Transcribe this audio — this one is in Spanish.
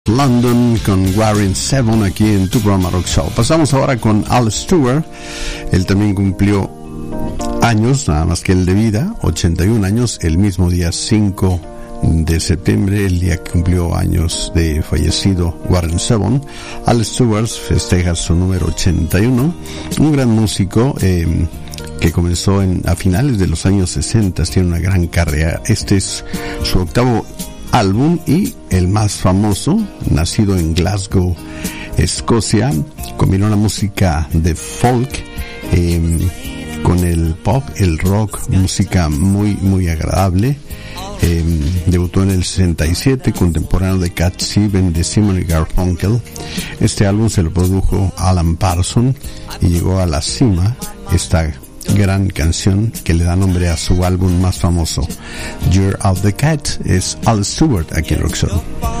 London con Warren Zevon aquí en tu programa Rock Show. Pasamos ahora con Al Stewart. Él también cumplió años, nada más que el de vida, 81 años, el mismo día 5 de septiembre, el día que cumplió años de fallecido Warren Zevon. Al Stewart festeja su número 81, un gran músico que comenzó a finales de los años 60, tiene una gran carrera. Este es su octavo álbum y el más famoso, nacido en Glasgow, Escocia. Combinó la música de folk con el pop, el rock, música muy agradable. Debutó en el 67, contemporáneo de Cat Stevens, de Simon y Garfunkel. Este álbum se lo produjo Alan Parsons y llegó a la cima esta gran canción que le da nombre a su álbum más famoso, Year of the Cat. Es Al Stewart aquí en Rock Show.